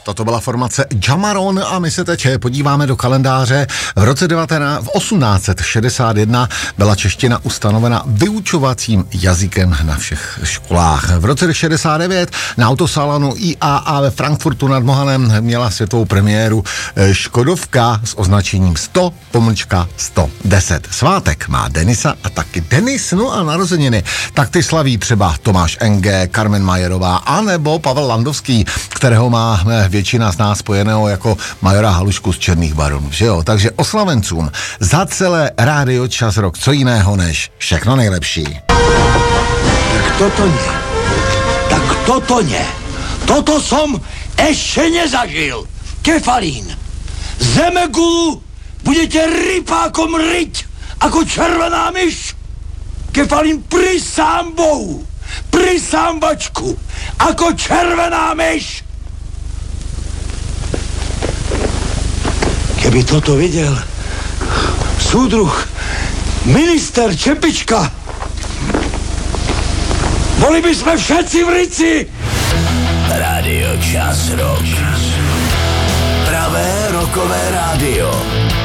Toto byla formace Jamaron a my se teď podíváme do kalendáře. V roce 1861 byla čeština ustanovena vyučovacím jazykem na všech školách. V roce 69 na autosalonu IAA ve Frankfurtu nad Mohanem měla světovou premiéru Škodovka s označením 100-110. Svátek má Denisa a taky Denis, no a narozeniny. Tak ty slaví třeba Tomáš Enge, Carmen Majerová anebo Pavel Landovský, kterého má většina z nás spojeného jako majora Halušku z Černých baronů, že jo? Takže oslavencům za celé Rádio Čas rok, co jiného než všechno nejlepší. Tak toto nie. Toto som ešte nezažil. Kefalín. Zemegulu budete rypákom ryť ako červená myš. Kefalín pri sámbou, pri sámbačku ako červená myš. Keby toto videl súdruh minister Čepička, boli by sme všetci v rici. Rádio Čas rok. Pravé rokové rádio.